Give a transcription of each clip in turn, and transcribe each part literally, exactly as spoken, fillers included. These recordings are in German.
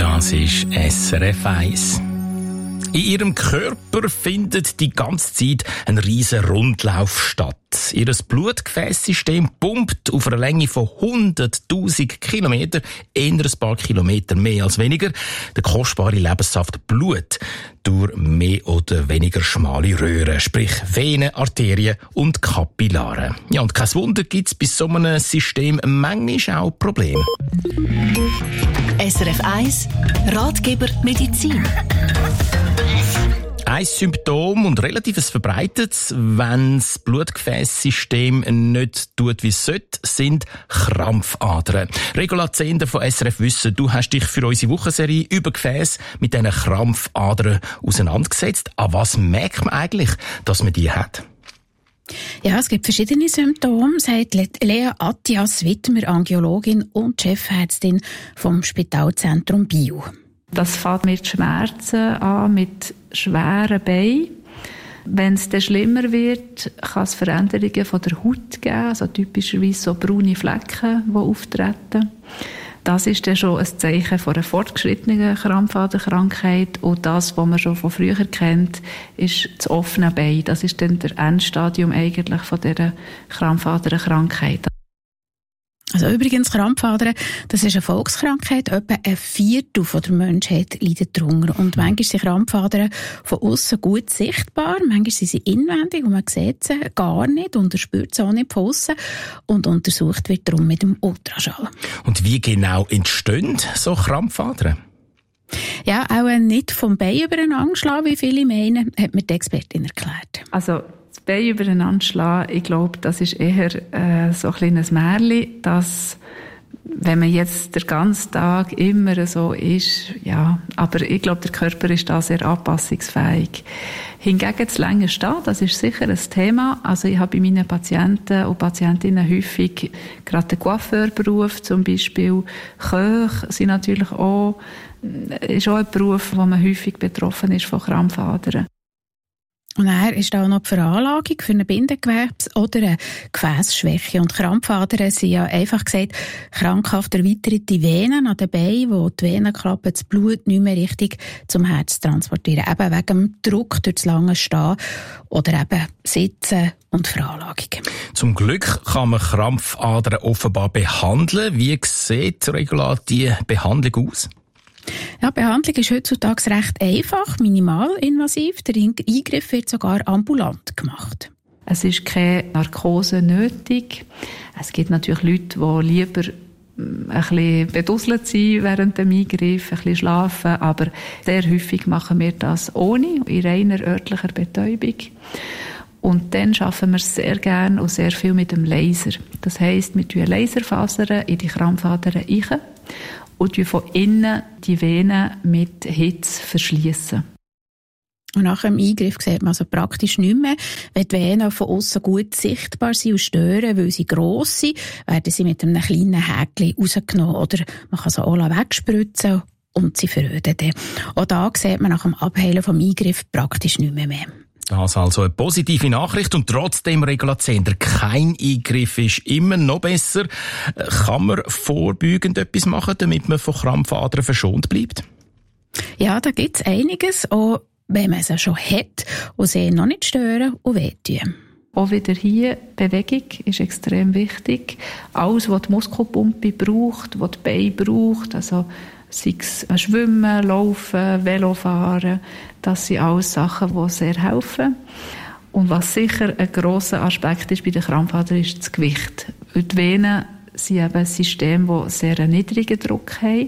Das ist S R F eins. In ihrem Körper findet die ganze Zeit ein riesen Rundlauf statt. Ihr Blutgefäßsystem pumpt auf einer Länge von hunderttausend Kilometern, eher ein paar Kilometer mehr als weniger, der kostbare Lebenssaft Blut durch mehr oder weniger schmale Röhren, sprich Venen, Arterien und Kapillaren. Ja, und kein Wunder gibt es bei so einem System manchmal auch Probleme. S R F eins Ratgeber Medizin. Ein Symptom und relativ verbreitetes, wenn das Blutgefäßsystem nicht tut, wie es sollte, sind Krampfadern. Regula Zehnder von S R F Wissen, du hast dich für unsere Wochenserie über Gefäße mit diesen Krampfadern auseinandergesetzt. An was merkt man eigentlich, dass man die hat? Ja, es gibt verschiedene Symptome, sagt Lea Attias-Wittmer, Angiologin und Chefärztin vom Spitalzentrum Biel. Das fängt mit Schmerzen an, mit schweren Beinen. Wenn es dann schlimmer wird, kann es Veränderungen von der Haut geben, also typischerweise so braune Flecken, die auftreten. Das ist dann schon ein Zeichen von einer fortgeschrittenen Krampfaderkrankheit. Und das, was man schon von früher kennt, ist das offene Bein. Das ist dann der Endstadium eigentlich von dieser Krampfaderkrankheit. Also übrigens, Krampfadern, das ist eine Volkskrankheit. Etwa ein Viertel der Menschheit leidet darunter. Und manchmal sind Krampfadern von außen gut sichtbar, manchmal sind sie inwendig und man sieht sie gar nicht und spürt sie auch nicht von aussen. Und untersucht wird darum mit dem Ultraschall. Und wie genau entstehen so Krampfadern? Ja, auch nicht vom Bein übereinander schlagen, wie viele meinen, hat mir die Expertin erklärt. Also Beine übereinander schlagen, ich glaube, das ist eher äh, so ein kleines Märchen, dass, wenn man jetzt den ganzen Tag immer so ist, ja, aber ich glaube, der Körper ist da sehr anpassungsfähig. Hingegen das lange Stehen, das ist sicher ein Thema. Also ich habe bei meinen Patienten und Patientinnen häufig gerade den Coiffeurberuf zum Beispiel. Köche sind natürlich auch, ist auch ein Beruf, wo man häufig betroffen ist von Krampfadern. Und dann ist da auch noch die Veranlagung für eine Bindegewebs- oder eine Gefäßschwäche. Und Krampfadern sind ja einfach gesagt krankhaft erweiterte Venen an den Beinen, wo die Venenklappe das Blut nicht mehr richtig zum Herz transportieren. Eben wegen dem Druck durch das lange Stehen oder eben Sitzen und Veranlagung. Zum Glück kann man Krampfadern offenbar behandeln. Wie sieht Regula die Behandlung aus? Ja, die Behandlung ist heutzutage recht einfach, minimalinvasiv. Der Eingriff wird sogar ambulant gemacht. Es ist keine Narkose nötig. Es gibt natürlich Leute, die lieber ein bisschen beduselt sind während dem Eingriff, ein bisschen schlafen, aber sehr häufig machen wir das ohne, in reiner örtlicher Betäubung. Und dann arbeiten wir sehr gerne und sehr viel mit dem Laser. Das heisst, wir tun Laserfasern in die Krampfadern rein und von innen die Venen mit Hitze verschliessen. Und nach dem Eingriff sieht man also praktisch nicht mehr. Wenn die Venen von außen gut sichtbar sind und stören, weil sie gross sind, werden sie mit einem kleinen Häkchen rausgenommen. Oder man kann sie auch wegspritzen und sie verröden dann. Auch da sieht man nach dem Abheilen vom Eingriff praktisch nicht mehr mehr. Das also eine positive Nachricht und trotzdem, Regula Zehnder, kein Eingriff ist immer noch besser. Kann man vorbeugend etwas machen, damit man von Krampfadern verschont bleibt? Ja, da gibt es einiges, auch wenn man sie schon hat und sie noch nicht stören und wehtun. Auch wieder hier, Bewegung ist extrem wichtig. Alles, was die Muskelpumpe braucht, was die Beine braucht, also sei es Schwimmen, Laufen, Velofahren, das sind alles Sachen, die sehr helfen. Und was sicher ein grosser Aspekt ist bei den Krampfadern, ist das Gewicht. Weil die Venen sind eben ein System, das sehr einen niedrigen Druck haben.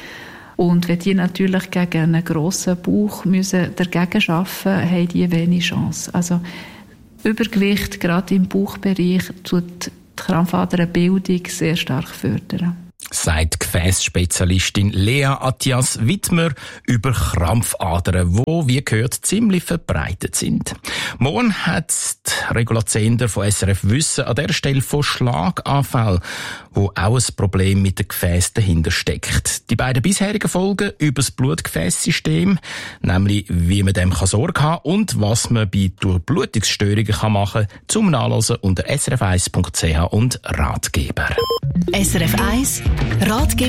Und wenn die natürlich gegen einen grossen Bauch müssen dagegen arbeiten, haben die wenig Chance. Also Übergewicht, gerade im Bauchbereich, tut die Krampfaderbildung sehr stark fördern. Sagt Gefäßspezialistin Lea Attias-Wittmer über Krampfadern, die, wie gehört, ziemlich verbreitet sind. Morgen hat Regula Zehnder von S R F Wissen an der Stelle von Schlaganfällen, wo auch ein Problem mit dem Gefäß dahinter steckt. Die beiden bisherigen Folgen über das Blutgefäßsystem, nämlich wie man dem Sorge haben kann und was man bei Durchblutungsstörungen machen kann, zum Nachlesen unter s r f eins punkt c h und Ratgeber. S R F eins Ratgeber